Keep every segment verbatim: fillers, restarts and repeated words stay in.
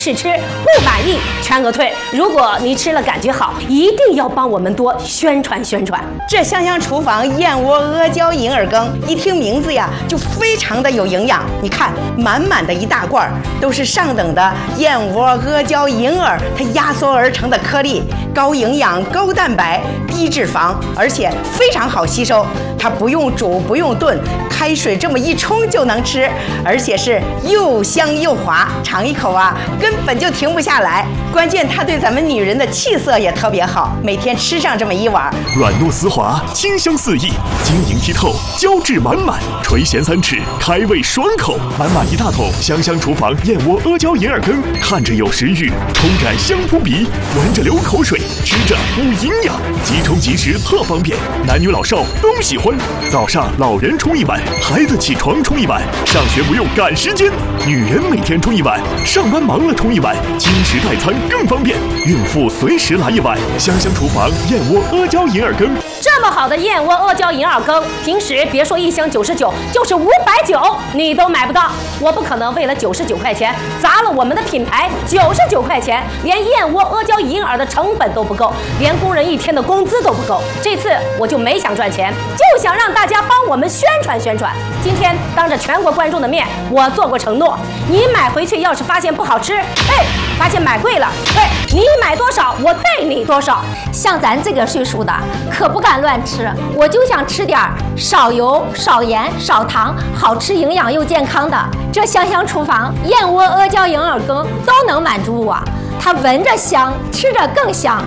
试吃不满意全额退。如果你吃了感觉好，一定要帮我们多宣传宣传。 这香香厨房燕窝阿胶银耳羹，一听名字呀就非常的有营养。你看，满满的一大罐都是上等的燕窝阿胶银耳，它压缩而成的颗粒，高营养、高蛋白、低脂肪，而且非常好吸收。它不用煮，不用炖，开水这么一冲就能吃，而且是又香又滑，尝一口啊根本就停不下来。关键它对咱们女人的气色也特别好，每天吃上这么一碗， 软糯丝滑，清香四溢，晶莹剔透，胶质满满，垂涎三尺，开胃爽口。满满一大桶香香厨房燕窝阿胶银耳羹，看着有食欲，冲着香扑鼻，闻着流口水，吃着补营养，即冲即食特方便，男女老少都喜欢。早上老人冲一碗，孩子起床冲一碗，上学不用赶时间，女人每天冲一碗，上班忙了冲一碗，轻食代餐更方便，孕妇随时来一碗。香香厨房燕窝阿胶银耳羹， 这么好的燕窝阿胶银耳羹，平时别说一箱九十九，就是五百九你都买不到。我不可能为了九十九块钱砸了我们的品牌，九十九块钱连燕窝阿胶银耳的成本都不够，连工人一天的工资都不够。这次我就没想赚钱，就想让大家帮我们宣传宣传。今天当着全国观众的面，我做过承诺，你买回去要是发现不好吃，哎，发现买贵了，哎，你买多少我对你多少。 像咱这个岁数的可不敢乱吃，我就想吃点少油少盐少糖，好吃营养又健康的。这香香厨房燕窝阿胶银耳羹都能满足我，它闻着香，吃着更香。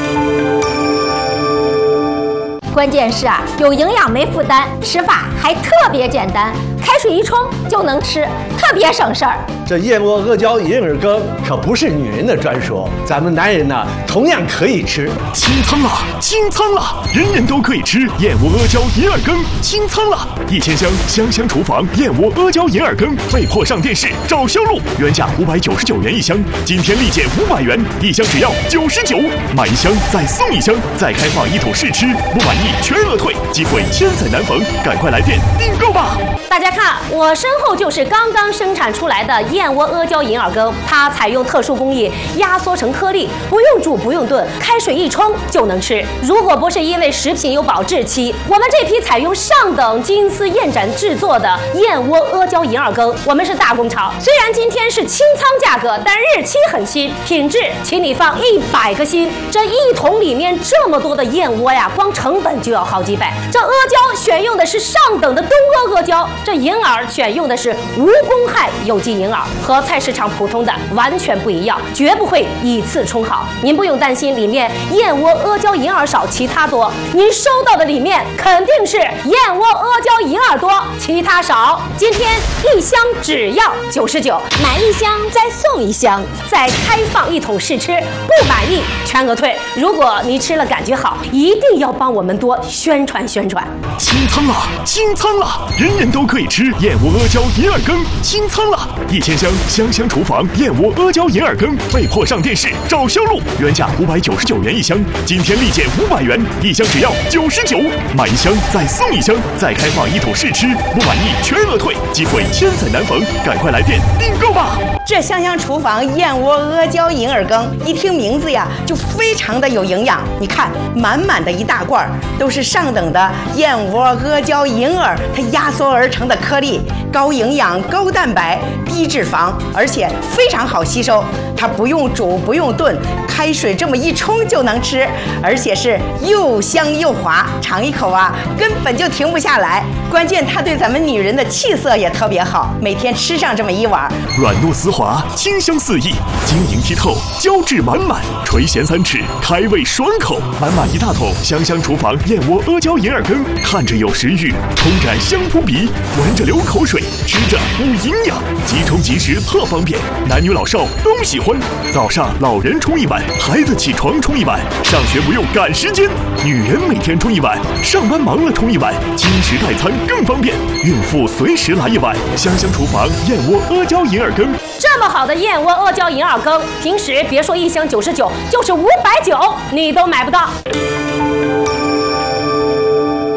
关键是啊，有营养没负担，吃法还特别简单，开水一冲就能吃，特别省事儿。 这燕窝阿胶银耳羹可不是女人的专属，咱们男人呢同样可以吃。 清仓了，清仓了，人人都可以吃燕窝阿胶银耳羹，清仓了！一千箱香香厨房燕窝阿胶银耳羹被迫上电视找销路，原价五百九十九元一箱，今天立减五百元，一箱只要九十九，买一箱再送一箱，再开放一桶试吃，不满意全额退，机会千载难逢，赶快来电订购吧！ 大家看，我身后就是刚刚生产出来的燕窝阿胶银耳羹，它采用特殊工艺压缩成颗粒，不用煮不用炖，开水一冲就能吃。如果不是因为食品有保质期，我们这批采用上等金丝燕盏制作的燕窝阿胶银耳羹，我们是大工厂。虽然今天是清仓价格，但日期很新，品质请你放一百个心。这一桶里面这么多的燕窝呀，光成本就要好几百。这阿胶选用的是上等的东阿阿胶，这银耳选用的是无公害有机银耳，和菜市场普通的完全不一样，绝不会以次充好。您不用担心里面燕窝阿胶银耳少其他多，您收到的里面肯定是燕窝阿胶银耳多其他少。今天一箱只要九十九，买一箱再送一箱，再开放一桶试吃，不满意全额退。如果你吃了感觉好，一定要帮我们多宣传宣传。 清仓了，清仓了，人人都可以吃燕窝阿胶银耳羹，清仓了！一千箱香香厨房燕窝阿胶银耳羹被迫上电视找销路，原价五百九十九元一箱，今天立减五百元，一箱只要九十九，买一箱再送一箱，再开放一桶试吃，不满意全额退，机会千载难逢，赶快来电订购吧！ 这香香厨房燕窝阿胶银耳羹，一听名字呀就非常的有营养。你看，满满的一大罐都是上等的燕窝阿胶银耳，它压缩而成的颗粒，高营养、高蛋白、低脂肪，而且非常好吸收。它不用煮不用炖，开水这么一冲就能吃，而且是又香又滑，尝一口啊根本就停不下来。关键它对咱们女人的气色也特别好，每天吃上这么一碗， 软糯丝滑，清香四溢，晶莹剔透，胶质满满，垂涎三尺，开胃爽口。满满一大桶香香厨房燕窝阿胶银耳羹，看着有食欲，冲着香扑鼻，闻着流口水，吃着补营养，即冲即食特方便，男女老少都喜欢。早上老人冲一碗，孩子起床冲一碗，上学不用赶时间，女人每天冲一碗，上班忙了冲一碗，轻食代餐更方便，孕妇随时来一碗。香香厨房燕窝阿胶银耳羹， 这么好的燕窝阿胶银耳羹，平时别说一箱九十九，就是五百九你都买不到。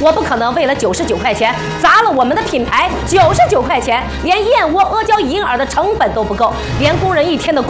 我不可能为了九十九块钱砸了我们的品牌。九十九块钱连燕窝阿胶银耳的成本都不够，连工人一天的工